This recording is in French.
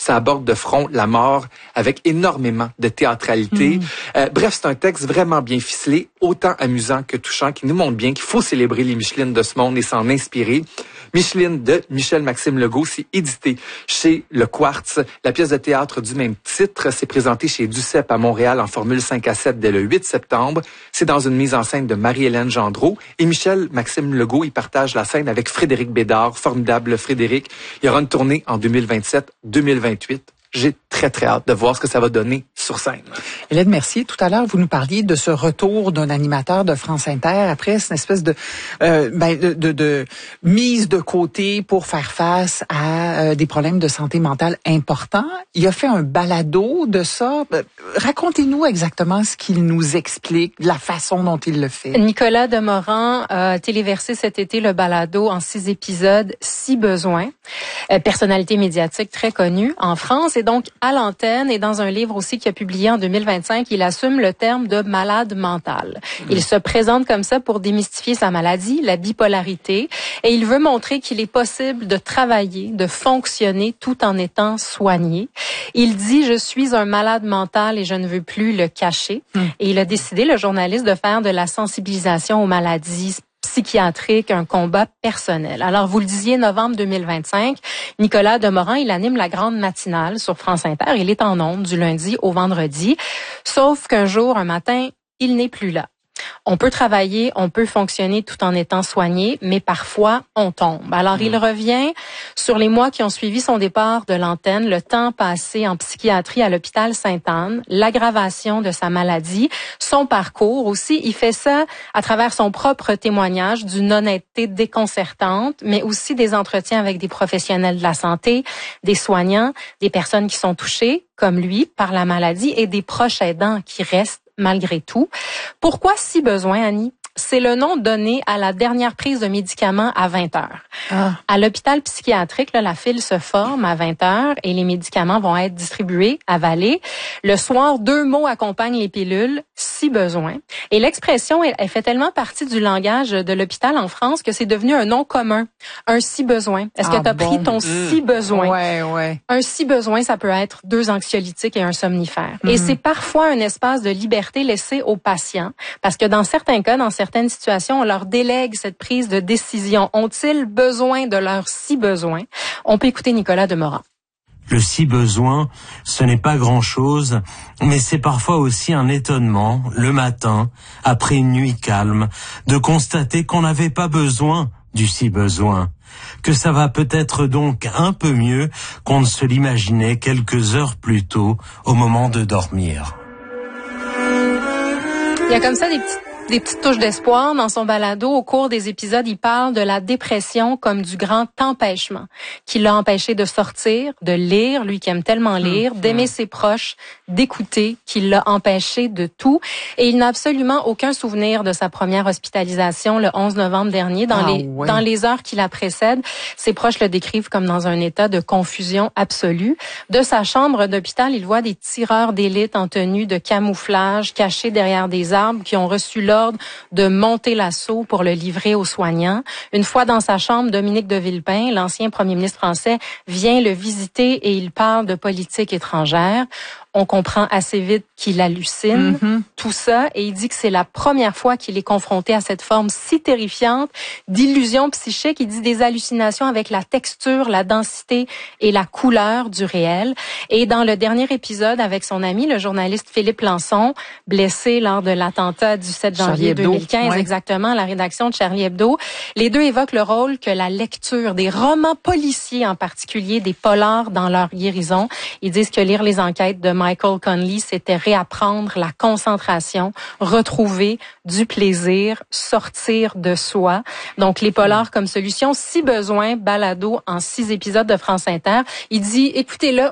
Ça aborde de front la mort avec énormément de théâtralité. Bref, c'est un texte vraiment bien ficelé, autant amusant que touchant, qui nous montre bien qu'il faut célébrer les Michelines de ce monde et s'en inspirer. Micheline de Michel-Maxime Legault, c'est édité chez Le Quartz. La pièce de théâtre du même titre s'est présentée chez Duceppe à Montréal en formule 5-7 dès le 8 septembre. C'est dans une mise en scène de Marie-Hélène Gendreau. Et Michel-Maxime Legault, il partage la scène avec Frédéric Bédard. Formidable Frédéric. Il y aura une tournée en 2027-2028. J'ai très, très hâte de voir ce que ça va donner sur scène. Hélène Mercier, tout à l'heure, vous nous parliez de ce retour d'un animateur de France Inter. Après, c'est une espèce de mise de côté pour faire face à des problèmes de santé mentale importants. Il a fait un balado de ça. Racontez-nous exactement ce qu'il nous explique, la façon dont il le fait. Nicolas Demorand a téléversé cet été le balado en 6 épisodes, Si besoin. Personnalité médiatique très connue en France et donc à l'antenne et dans un livre aussi qu'il a publié en 2025, il assume le terme de malade mental. Il se présente comme ça pour démystifier sa maladie, la bipolarité, et il veut montrer qu'il est possible de travailler, de fonctionner tout en étant soigné. Il dit « Je suis un malade mental et je ne veux plus le cacher ». Et il a décidé, le journaliste, de faire de la sensibilisation aux maladies psychiatrique, un combat personnel. Alors, vous le disiez, novembre 2025, Nicolas Demorand, il anime la grande matinale sur France Inter. Il est en ondes du lundi au vendredi. Sauf qu'un jour, un matin, il n'est plus là. On peut travailler, on peut fonctionner tout en étant soigné, mais parfois, on tombe. Alors, il revient sur les mois qui ont suivi son départ de l'antenne, le temps passé en psychiatrie à l'hôpital Sainte-Anne, l'aggravation de sa maladie, son parcours aussi. Il fait ça à travers son propre témoignage d'une honnêteté déconcertante, mais aussi des entretiens avec des professionnels de la santé, des soignants, des personnes qui sont touchées, comme lui, par la maladie et des proches aidants qui restent malgré tout. Pourquoi Si besoin, Annie? C'est le nom donné à la dernière prise de médicaments à 20 heures. À l'hôpital psychiatrique, là, la file se forme à 20 heures et les médicaments vont être distribués, avalés. Le soir, 2 mots accompagnent les pilules, si besoin. Et l'expression, elle fait tellement partie du langage de l'hôpital en France que c'est devenu un nom commun. Un si besoin. Est-ce que tu as pris ton si besoin? Ouais. Un si besoin, ça peut être 2 anxiolytiques et un somnifère. Et c'est parfois un espace de liberté laissé aux patients parce que dans certains cas, dans certaines situations, on leur délègue cette prise de décision. Ont-ils besoin de leur si besoin? On peut écouter Nicolas Demorand. Le si besoin, ce n'est pas grand-chose, mais c'est parfois aussi un étonnement, le matin, après une nuit calme, de constater qu'on n'avait pas besoin du si besoin, que ça va peut-être donc un peu mieux qu'on ne se l'imaginait quelques heures plus tôt, au moment de dormir. Il y a comme ça des petites touches d'espoir dans son balado. Au cours des épisodes, il parle de la dépression comme du grand empêchement qui l'a empêché de sortir, de lire, lui qui aime tellement lire, d'aimer ses proches, d'écouter, qui l'a empêché de tout. Et il n'a absolument aucun souvenir de sa première hospitalisation le 11 novembre dernier. Dans les heures qui la précèdent, ses proches le décrivent comme dans un état de confusion absolue. De sa chambre d'hôpital, il voit des tireurs d'élite en tenue de camouflage cachés derrière des arbres qui ont reçu l'ordre de monter l'assaut pour le livrer aux soignants. Une fois dans sa chambre, Dominique de Villepin, l'ancien premier ministre français, vient le visiter et il parle de politique étrangère. On comprend assez vite qu'il hallucine tout ça et il dit que c'est la première fois qu'il est confronté à cette forme si terrifiante d'illusion psychique. Il dit des hallucinations avec la texture, la densité et la couleur du réel. Et dans le dernier épisode avec son ami, le journaliste Philippe Lançon, blessé lors de l'attentat du 7 janvier 2015, exactement, à la rédaction de Charlie Hebdo, les deux évoquent le rôle que la lecture des romans policiers, en particulier des polars, dans leur guérison. Ils disent que lire les enquêtes de Michael Connelly, c'était réapprendre la concentration, retrouver du plaisir, sortir de soi. Donc, les polars comme solution, si besoin, balado en 6 épisodes de France Inter. Il dit, écoutez-le,